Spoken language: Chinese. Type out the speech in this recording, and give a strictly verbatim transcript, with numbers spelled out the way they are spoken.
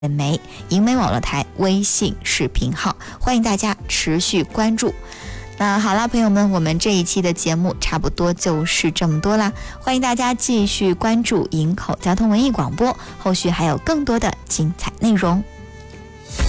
媒银媒网络台微信视频号，欢迎大家持续关注。那好啦，朋友们，我们这一期的节目差不多就是这么多啦，欢迎大家继续关注营口交通文艺广播，后续还有更多的精彩内容。